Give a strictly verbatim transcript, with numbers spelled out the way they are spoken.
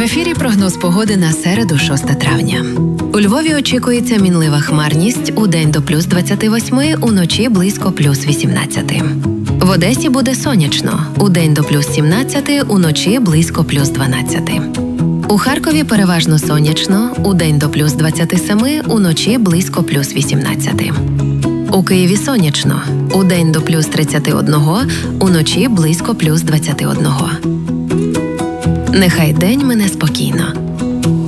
ефірі прогноз погоди на середу, шосте травня. У Львові очікується мінлива хмарність, удень до плюс двадцяти восьми, уночі близько плюс вісімнадцяти. В Одесі буде сонячно, удень до плюс сімнадцяти, уночі близько плюс дванадцяти. У Харкові переважно сонячно, удень до плюс двадцяти семи, уночі близько плюс вісімнадцяти. У Києві сонячно, удень до плюс тридцяти одного, уночі близько плюс двадцяти одного. Нехай день мине спокійно.